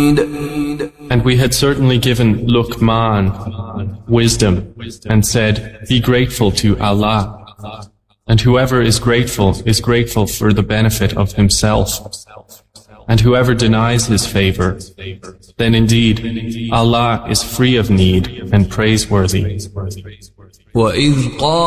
And we had certainly given Luqman wisdom and said, be grateful to Allah. And whoever is grateful for the benefit of himself. And whoever denies his favor, then indeed Allah is free of need and praiseworthy. وَإِذْ قَالَ